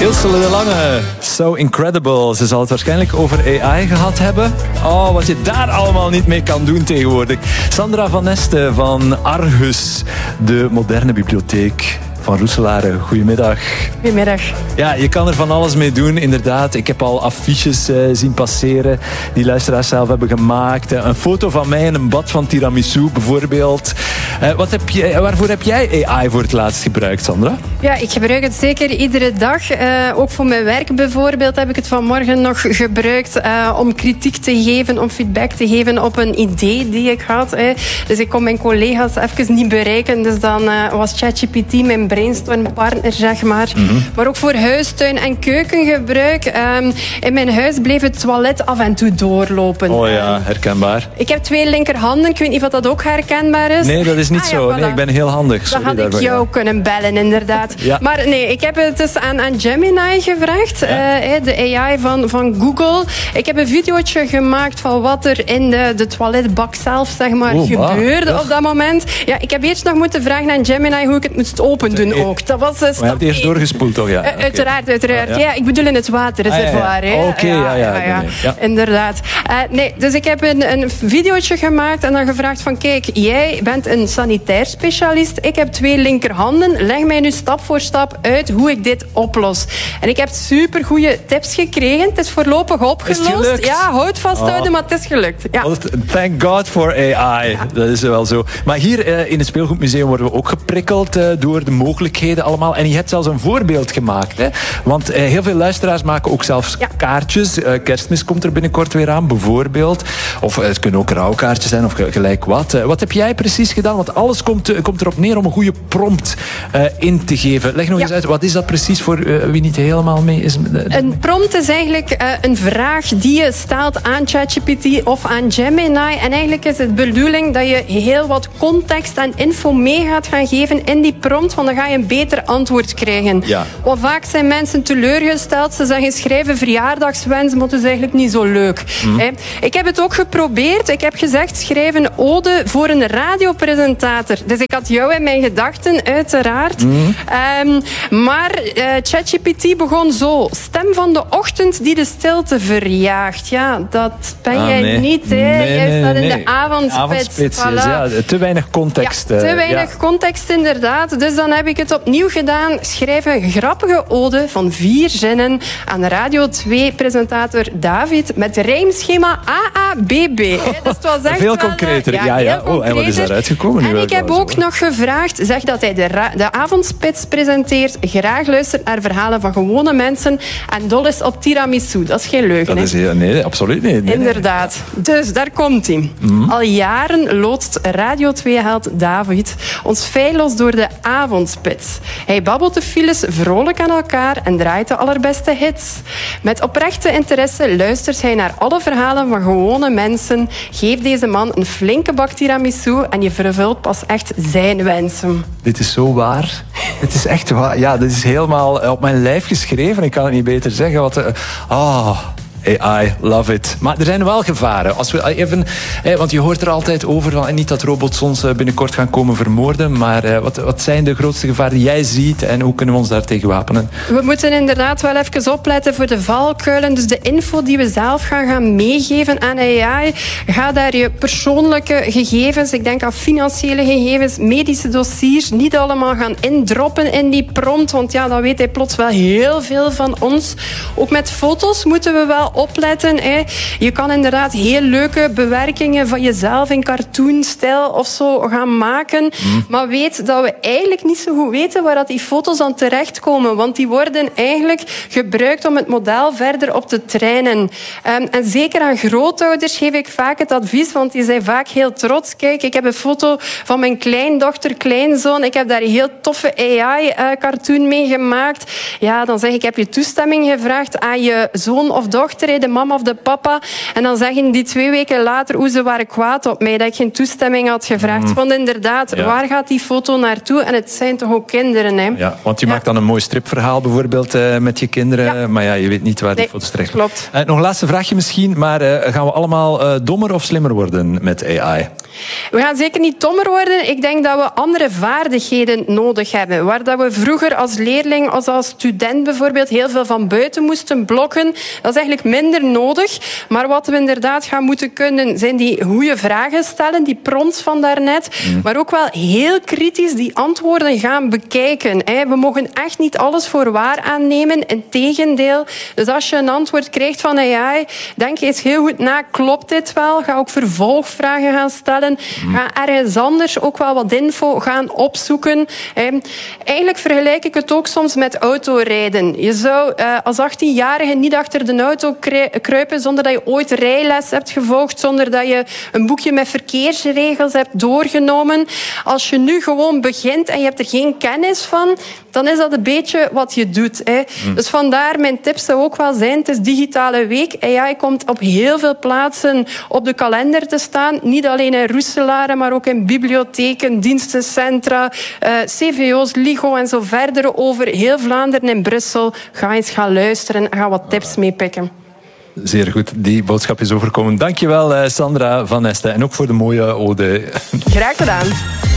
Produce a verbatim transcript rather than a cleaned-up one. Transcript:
Ilse de Lange, So Incredible. Ze zal het waarschijnlijk over A I gehad hebben. Oh, wat je daar allemaal niet mee kan doen tegenwoordig. Sandra van Nesten van Argus, de moderne bibliotheek van Roeselare. Goedemiddag. Goedemiddag. Ja, je kan er van alles mee doen, inderdaad. Ik heb al affiches uh, zien passeren die luisteraars zelf hebben gemaakt. Uh, een foto van mij in een bad van tiramisu, bijvoorbeeld. Uh, wat heb je, waarvoor heb jij A I voor het laatst gebruikt, Sandra? Ja, ik gebruik het zeker iedere dag. Uh, ook voor mijn werk bijvoorbeeld heb ik het vanmorgen nog gebruikt uh, om kritiek te geven, om feedback te geven op een idee die ik had. Hè. Dus ik kon mijn collega's even niet bereiken. Dus dan uh, was ChatGPT mijn brainstormpartner, zeg maar. Mm-hmm. Maar ook voor huistuin- en keukengebruik. Um, in mijn huis bleef het toilet af en toe doorlopen. Oh ja, herkenbaar. Ik heb twee linkerhanden. Ik weet niet of dat ook herkenbaar is. Nee, dat is niet ah, zo. Ja, voilà. Nee, ik ben heel handig. Sorry, dan had ik jou ja. kunnen bellen, inderdaad. Ja. Maar nee, ik heb het dus aan, aan Gemini gevraagd. Ja. Uh, de A I van, van Google. Ik heb een videootje gemaakt van wat er in de, de toiletbak zelf, zeg maar, oh, gebeurde ah, op dat moment. Ja, ik heb eerst nog moeten vragen aan Gemini hoe ik het moest open doen ook. Dat was dus maar je hebt eerst doorgespoeld, toch? Ja. Uh, okay. Uiteraard, uiteraard. Ah, ja. ja, ik bedoel in het waterreservoir. Ah, ja, ja. Oké, okay, ja, ja, ja, ja, ja. Inderdaad. Uh, nee, dus ik heb een, een videootje gemaakt en dan gevraagd van kijk, jij bent een sanitair specialist. Ik heb twee linkerhanden. Leg mij nu stap voor stap uit hoe ik dit oplos. En ik heb super goede tips gekregen. Het is voorlopig opgelost. Ja, houd vasthouden, oh. maar het is gelukt. Ja. Thank God for A I. Ja. Dat is wel zo. Maar hier uh, in het Speelgoedmuseum worden we ook geprikkeld uh, door de mogelijkheden allemaal. En je hebt zelfs een voorbeeld gemaakt. Hè? Want uh, heel veel luisteraars maken ook zelfs ja. kaartjes. Uh, Kerstmis komt er binnenkort weer aan, bijvoorbeeld. Of uh, het kunnen ook rouwkaartjes zijn of gelijk wat. Uh, wat heb jij precies gedaan? Want alles komt, uh, komt erop neer om een goede prompt uh, in te geven. Leg nog ja. eens uit, wat is dat precies voor uh, wie niet helemaal mee is? Uh, een prompt is eigenlijk uh, een vraag die je stelt aan ChatGPT of aan Gemini. En eigenlijk is het de bedoeling dat je heel wat context en info mee gaat gaan geven in die prompt, want dan ga je een beter antwoord krijgen. Ja. Want vaak zijn mensen teleurgesteld. Ze zeggen schrijven verjaardagswens, maar het is eigenlijk niet zo leuk. Mm. Hè? Ik heb het ook geprobeerd. Ik heb gezegd schrijf een ode voor een radiopresentator. Dus ik had jou in mijn gedachten, uiteraard. Mm. Um, maar uh, ChatGPT begon zo. Stem van de ochtend die de stilte verjaagt. Ja, dat ben ah, jij nee. niet. Hè? Nee, jij nee, staat in nee. de avondspits. Avondspits, voilà. ja, te weinig context. Ja, te weinig ja. context, inderdaad. Dus dan heb ik het opnieuw gedaan. Schrijf een grappige ode van vier zinnen aan Radio twee-presentator David met rijmschema A A B B. Dus het was echt veel concreter. Ja, ja, ja. Heel oh, en wat is daaruit gekomen? En ik heb ook nog gevraagd, zeg dat hij de, ra- de avondspits presenteert, graag luistert naar verhalen van gewone mensen en dol is op tiramisu. Dat is geen leugen. Dat is heel, nee, absoluut niet. Nee, inderdaad. Nee. Dus daar komt hij. Mm-hmm. Al jaren loodst Radio twee-held David ons feilloos door de avondspits. Hij babbelt de files vrolijk aan elkaar en draait de allerbeste hits. Met oprechte interesse luistert hij naar alle verhalen van gewone mensen. Geef deze man een flinke bak tiramisu en je vervult pas echt zijn wensen. Dit is zo waar. Het is echt waar. Ja, dit is helemaal op mijn lijf geschreven. Ik kan het niet beter zeggen. Wat, uh, oh. A I, love it. Maar er zijn wel gevaren. Als we even, eh, want je hoort er altijd over, van, niet dat robots ons binnenkort gaan komen vermoorden, maar eh, wat, wat zijn de grootste gevaren die jij ziet en hoe kunnen we ons daartegen wapenen? We moeten inderdaad wel even opletten voor de valkuilen. Dus de info die we zelf gaan, gaan meegeven aan A I, ga daar je persoonlijke gegevens, ik denk aan financiële gegevens, medische dossiers, niet allemaal gaan indroppen in die prompt, want ja, dan weet hij plots wel heel veel van ons. Ook met foto's moeten we wel opletten. Hè. Je kan inderdaad heel leuke bewerkingen van jezelf in cartoonstijl of zo gaan maken. Mm. Maar weet dat we eigenlijk niet zo goed weten waar dat die foto's dan terechtkomen. Want die worden eigenlijk gebruikt om het model verder op te trainen. Um, en zeker aan grootouders geef ik vaak het advies, want die zijn vaak heel trots. Kijk, ik heb een foto van mijn kleindochter, kleinzoon. Ik heb daar een heel toffe A I-cartoon mee gemaakt. Ja, dan zeg ik, ik heb je toestemming gevraagd aan je zoon of dochter, de mama of de papa. En dan zeggen die twee weken later hoe ze waren kwaad op mij, dat ik geen toestemming had gevraagd. Mm. Want inderdaad, ja. waar gaat die foto naartoe? En het zijn toch ook kinderen, hè? Ja, want je ja. maakt dan een mooi stripverhaal bijvoorbeeld uh, met je kinderen. Ja. Maar ja, je weet niet waar die nee, foto's terecht klopt. Uh, nog een laatste vraagje misschien, maar uh, gaan we allemaal uh, dommer of slimmer worden met A I? We gaan zeker niet dommer worden. Ik denk dat we andere vaardigheden nodig hebben. Waar dat we vroeger als leerling, als, als student bijvoorbeeld, heel veel van buiten moesten blokken. Dat is eigenlijk minder nodig. Maar wat we inderdaad gaan moeten kunnen, zijn die goede vragen stellen, die prompts van daarnet. Mm. Maar ook wel heel kritisch die antwoorden gaan bekijken. We mogen echt niet alles voor waar aannemen. Integendeel. Dus als je een antwoord krijgt van A I, denk eens heel goed na, klopt dit wel? Ga ook vervolgvragen gaan stellen. Ga ergens anders ook wel wat info gaan opzoeken. Eigenlijk vergelijk ik het ook soms met autorijden. Je zou als achttienjarige niet achter de auto kruipen zonder dat je ooit rijles hebt gevolgd, zonder dat je een boekje met verkeersregels hebt doorgenomen. Als je nu gewoon begint en je hebt er geen kennis van, dan is dat een beetje wat je doet. Hè. Mm. Dus vandaar, mijn tips zou ook wel zijn, het is digitale week. A I komt op heel veel plaatsen op de kalender te staan. Niet alleen in Roeselare, maar ook in bibliotheken, dienstencentra, uh, C V O's, LIGO en zo verder over heel Vlaanderen en Brussel. Ga eens gaan luisteren en ga wat tips meepikken. Zeer goed, die boodschap is overkomen. Dankjewel, Sandra van Este. En ook voor de mooie ode. Graag gedaan.